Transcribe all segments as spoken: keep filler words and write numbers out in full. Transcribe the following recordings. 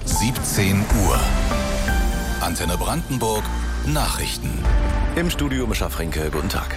siebzehn Uhr. Antenne Brandenburg Nachrichten. Im Studio Mischa Frenke, guten Tag.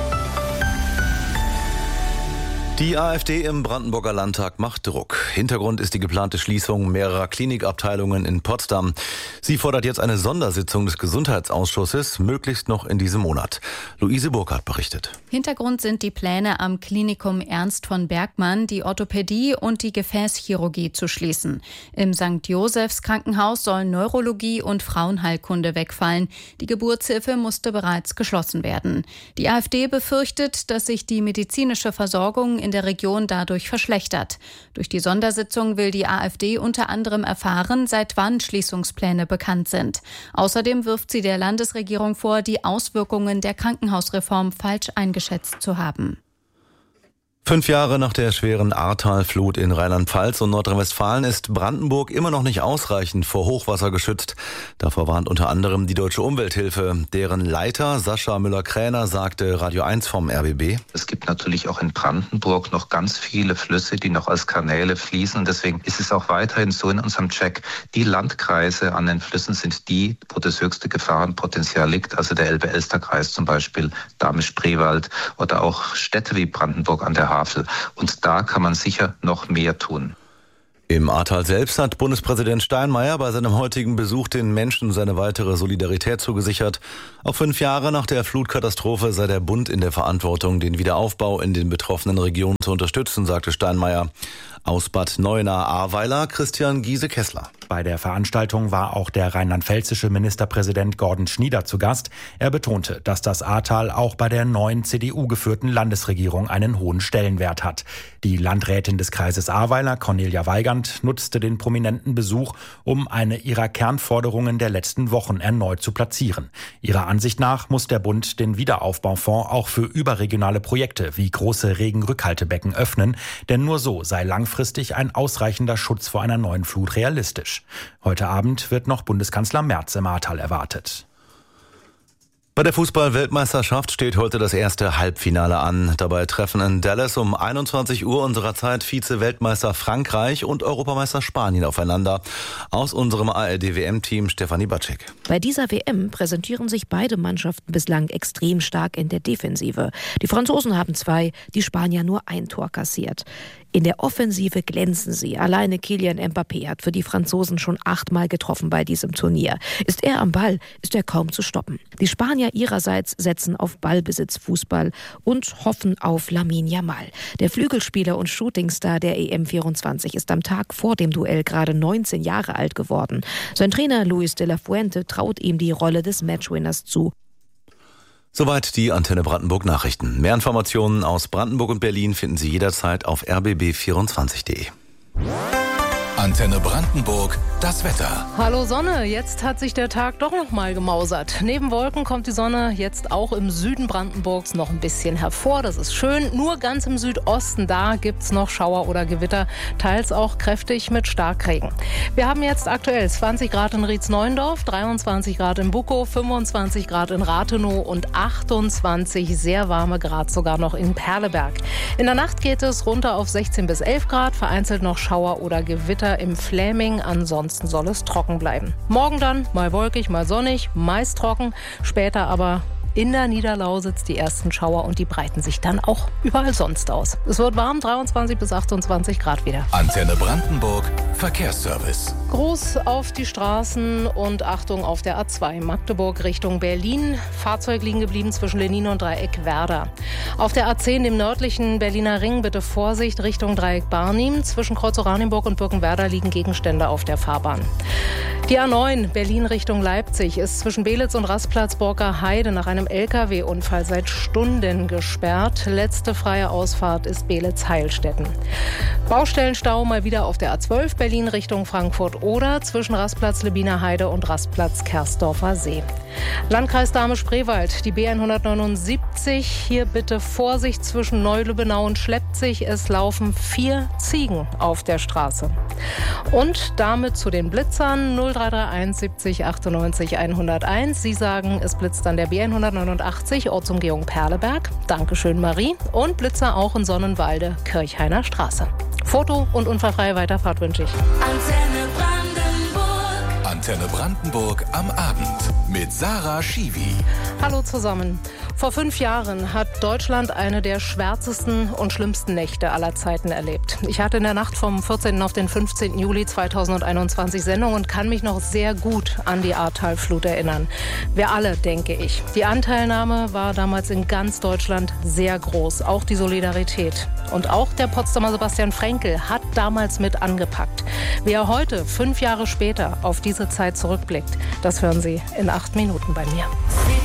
Die AfD im Brandenburger Landtag macht Druck. Hintergrund ist die geplante Schließung mehrerer Klinikabteilungen in Potsdam. Sie fordert jetzt eine Sondersitzung des Gesundheitsausschusses, möglichst noch in diesem Monat. Luise Burkhardt berichtet. Hintergrund sind die Pläne am Klinikum Ernst von Bergmann, die Orthopädie und die Gefäßchirurgie zu schließen. Im Sankt Josephs Krankenhaus sollen Neurologie und Frauenheilkunde wegfallen. Die Geburtshilfe musste bereits geschlossen werden. Die AfD befürchtet, dass sich die medizinische Versorgung in der Region dadurch verschlechtert. Durch die Sondersitzung will die AfD unter anderem erfahren, seit wann Schließungspläne bekannt sind. Außerdem wirft sie der Landesregierung vor, die Auswirkungen der Krankenhausreform falsch eingeschätzt zu haben. Fünf Jahre nach der schweren Ahrtal-Flut in Rheinland-Pfalz und Nordrhein-Westfalen ist Brandenburg immer noch nicht ausreichend vor Hochwasser geschützt. Davor warnt unter anderem die Deutsche Umwelthilfe. Deren Leiter Sascha Müller-Kräner sagte Radio eins vom R B B: Es gibt natürlich auch in Brandenburg noch ganz viele Flüsse, die noch als Kanäle fließen. Und deswegen ist es auch weiterhin so in unserem Check, die Landkreise an den Flüssen sind die, wo das höchste Gefahrenpotenzial liegt. Also der Elbe-Elster-Kreis zum Beispiel, Dahme-Spreewald oder auch Städte wie Brandenburg an der Havel. Und da kann man sicher noch mehr tun. Im Ahrtal selbst hat Bundespräsident Steinmeier bei seinem heutigen Besuch den Menschen seine weitere Solidarität zugesichert. Auch fünf Jahre nach der Flutkatastrophe sei der Bund in der Verantwortung, den Wiederaufbau in den betroffenen Regionen zu unterstützen, sagte Steinmeier. Aus Bad Neuenahr-Ahrweiler Christian Giese-Kessler. Bei der Veranstaltung war auch der rheinland-pfälzische Ministerpräsident Gordon Schnieder zu Gast. Er betonte, dass das Ahrtal auch bei der neuen C D U-geführten Landesregierung einen hohen Stellenwert hat. Die Landrätin des Kreises Ahrweiler, Cornelia Weigand, nutzte den prominenten Besuch, um eine ihrer Kernforderungen der letzten Wochen erneut zu platzieren. Ihrer Ansicht nach muss der Bund den Wiederaufbaufonds auch für überregionale Projekte wie große Regenrückhaltebecken öffnen, denn nur so sei langfristig ein ausreichender Schutz vor einer neuen Flut realistisch. Heute Abend wird noch Bundeskanzler Merz im Ahrtal erwartet. Bei der Fußball-Weltmeisterschaft steht heute das erste Halbfinale an. Dabei treffen in Dallas um einundzwanzig Uhr unserer Zeit Vize-Weltmeister Frankreich und Europameister Spanien aufeinander. Aus unserem A R D W M-Team Stefanie Batschek. Bei dieser W M präsentieren sich beide Mannschaften bislang extrem stark in der Defensive. Die Franzosen haben zwei, die Spanier nur ein Tor kassiert. In der Offensive glänzen sie. Alleine Kylian Mbappé hat für die Franzosen schon achtmal getroffen bei diesem Turnier. Ist er am Ball, ist er kaum zu stoppen. Die Spanier ihrerseits setzen auf Ballbesitzfußball und hoffen auf Lamine Yamal. Der Flügelspieler und Shootingstar der E M vierundzwanzig ist am Tag vor dem Duell gerade neunzehn Jahre alt geworden. Sein Trainer Luis de la Fuente traut ihm die Rolle des Matchwinners zu. Soweit die Antenne Brandenburg Nachrichten. Mehr Informationen aus Brandenburg und Berlin finden Sie jederzeit auf r b b vierundzwanzig punkt d e. Antenne Brandenburg, das Wetter. Hallo Sonne, jetzt hat sich der Tag doch noch mal gemausert. Neben Wolken kommt die Sonne jetzt auch im Süden Brandenburgs noch ein bisschen hervor. Das ist schön. Nur ganz im Südosten, da gibt's noch Schauer oder Gewitter, teils auch kräftig mit Starkregen. Wir haben jetzt aktuell zwanzig Grad in Rietz-Neuendorf, dreiundzwanzig Grad in Bukow, fünfundzwanzig Grad in Rathenow und achtundzwanzig sehr warme Grad sogar noch in Perleberg. In der Nacht geht es runter auf sechzehn bis elf Grad, vereinzelt noch Schauer oder Gewitter im Fläming, ansonsten soll es trocken bleiben. Morgen dann mal wolkig, mal sonnig, meist trocken, später aber in der Niederlausitz die ersten Schauer und die breiten sich dann auch überall sonst aus. Es wird warm, dreiundzwanzig bis achtundzwanzig Grad wieder. Antenne Brandenburg, Verkehrsservice. Gruß auf die Straßen und Achtung auf der A zwei Magdeburg Richtung Berlin. Fahrzeug liegen geblieben zwischen Lenin und Dreieck Werder. Auf der A zehn, dem nördlichen Berliner Ring, bitte Vorsicht Richtung Dreieck Barnim. Zwischen Kreuz Oranienburg und Birkenwerder liegen Gegenstände auf der Fahrbahn. Die A neun, Berlin Richtung Leipzig, ist zwischen Belitz und Rastplatz Borker Heide nach einem L K W-Unfall seit Stunden gesperrt. Letzte freie Ausfahrt ist Belitz-Heilstätten. Baustellenstau mal wieder auf der A zwölf, Berlin Richtung Frankfurt oder zwischen Rastplatz Lebiner Heide und Rastplatz Kersdorfer See. Landkreis Dahme-Spreewald, die B hundertneunundsiebzig. Hier bitte Vorsicht zwischen Neulübbenau und Schleppzig. Es laufen vier Ziegen auf der Straße. Und damit zu den Blitzern null drei drei eins siebzig achtundneunzig hunderteins. Sie sagen, es blitzt an der B hundertneunundachtzig, Ortsumgehung Perleberg. Dankeschön, Marie. Und Blitzer auch in Sonnenwalde, Kirchhainer Straße. Foto und unfallfreie Weiterfahrt wünsche ich. Antenne Brandenburg. Antenne Brandenburg am Abend mit Sarah Schiwi. Hallo zusammen. Vor fünf Jahren hat Deutschland eine der schwärzesten und schlimmsten Nächte aller Zeiten erlebt. Ich hatte in der Nacht vom vierzehnten auf den fünfzehnten Juli zweitausendeinundzwanzig Sendung und kann mich noch sehr gut an die Ahrtalflut erinnern. Wir alle, denke ich. Die Anteilnahme war damals in ganz Deutschland sehr groß, auch die Solidarität. Und auch der Potsdamer Sebastian Frenkel hat damals mit angepackt. Wie er heute, fünf Jahre später, auf diese Zeit zurückblickt, das hören Sie in acht Minuten bei mir.